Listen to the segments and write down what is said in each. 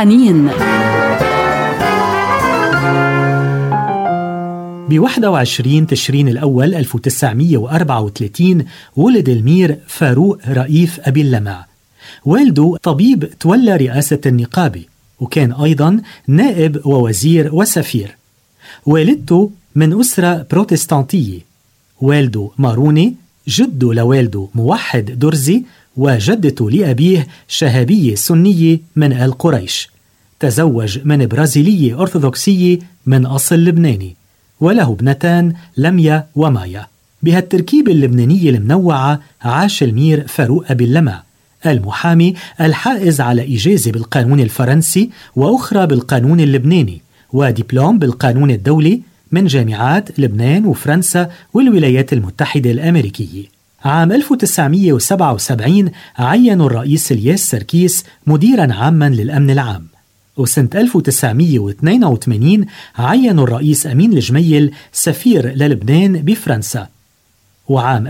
حنين. ب21 تشرين الأول 1934 ولد المير فاروق رئيف أبي اللمع. والده طبيب تولى رئاسة النقابة، وكان أيضا نائب ووزير وسفير. والدته من أسرة بروتستانتية، والده ماروني، جده لوالده موحد درزي، وجدته لأبيه شهابية سنية من آل قريش. تزوج من برازيلية أرثوذكسية من أصل لبناني، وله ابنتان لميا ومايا. بهالتركيبة اللبنانية المنوعة عاش المير فاروق أبي اللمع، المحامي الحائز على إجازة بالقانون الفرنسي وأخرى بالقانون اللبناني، ودبلوم بالقانون الدولي من جامعات لبنان وفرنسا والولايات المتحدة الأمريكية. عام 1977 عينوا الرئيس الياس سركيس مديراً عاماً للأمن العام، وسنة 1982 عينوا الرئيس أمين الجميل سفير للبنان بفرنسا. وعام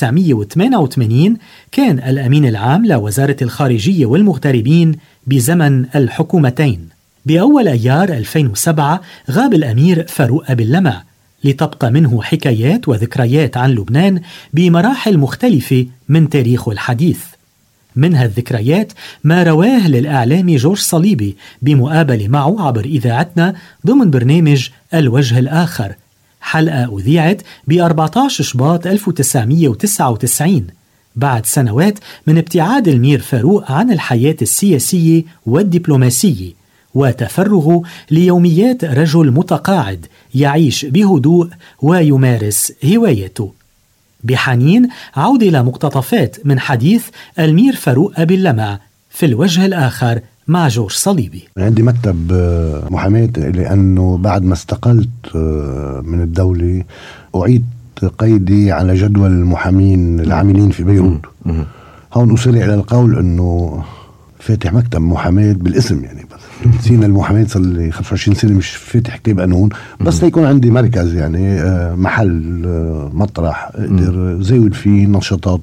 1988 كان الأمين العام لوزارة الخارجية والمغتربين بزمن الحكومتين. بأول أيار 2007 غاب الأمير فاروق أبي اللمع، لتبقى منه حكايات وذكريات عن لبنان بمراحل مختلفة من تاريخه الحديث. من هالذكريات ما رواه للإعلامي جورج صليبي بمقابلة معه عبر إذاعتنا ضمن برنامج الوجه الآخر، حلقة أذيعت ب14 شباط 1999 بعد سنوات من ابتعاد المير فاروق عن الحياة السياسية والدبلوماسية، وتفرغه ليوميات رجل متقاعد يعيش بهدوء ويمارس هوايته. بحنين عودة لمقتطفات من حديث المير فاروق أبي اللمع في الوجه الآخر مع جورج صليبي. عندي مكتب محاماة، لأنه بعد ما استقلت من الدولة أعيد قيدي على جدول المحامين العاملين في بيروت. هون أسرع إلى القول أنه فاتح مكتب محاماة بالاسم، يعني بس نسينا المحاماة صار لي 25 سنة مش فاتح كتاب قانون، بس ليكون عندي مركز، يعني محل مطرح اقدر زود فيه نشاطات،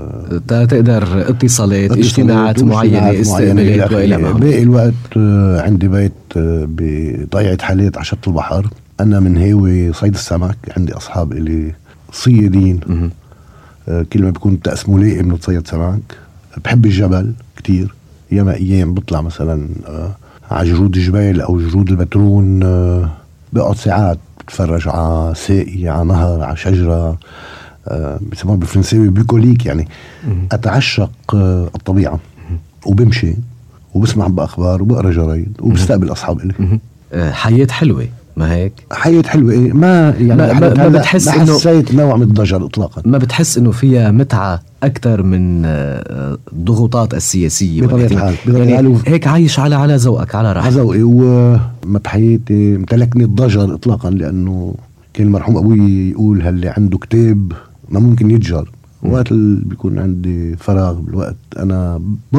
تقدر اتصالات اجتماعات معينة استقبالات وإلى ما. باقي الوقت عندي بيت بضيعة حالات على شط البحر. أنا من هاوي صيد السمك، عندي أصحاب إلي صيادين، كل ما بيكون تأس ملاقي من تصيد سمك. بحب الجبل كتير، ياما أيام بطلع مثلا على جرود الجبال أو جرود البترون، بقعد ساعات بتفرج على ساقي، على نهر، على شجرة، بيسموها بالفرنساوي بيكوليك، يعني أتعشق الطبيعة، وبمشي وبسمع بأخبار وبقرأ جرايد وبستقبل أصحاب إلي. حياة حلوة، ما هيك؟ حياة حلوة إيه؟ ما يعني ما بتحس إنه حسيت نوع من الضجر إطلاقا. ما بتحس إنه فيها متعة أكتر من الضغوطات السياسية؟ بطبيعة يعني هيك عايش على ذوقك، على راحتك. على ذوقي، وما بحياتي امتلكني الضجر إطلاقا، لأنه كان المرحوم أبوي يقول هاللي عنده كتاب ما ممكن يتجر. وقت اللي بيكون عندي فراغ بالوقت أنا